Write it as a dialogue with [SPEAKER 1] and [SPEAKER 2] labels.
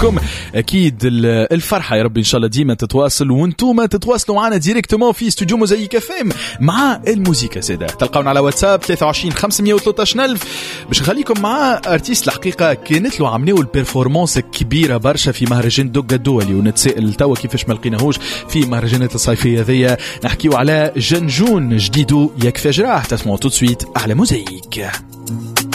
[SPEAKER 1] لكم اكيد الفرحه يا رب ان شاء الله ديما تتواصل وانتم تتواصلوا معنا ديريكتومون في استوديو موزايك اف ام مع الموسيقى ساده. تلقاونا على واتساب 23 513 ألف باش نخليكم مع ارتيست. الحقيقه كانت له عملوا البرفورمانس كبيره برشا في مهرجان دوغا الدولي ونتسائل توا كيفاش ما لقيناهوش في مهرجانات الصيفيه ذي. نحكيو على جنجون جديدو يكفى جراح. تسمعوا تو سويت على موزايك.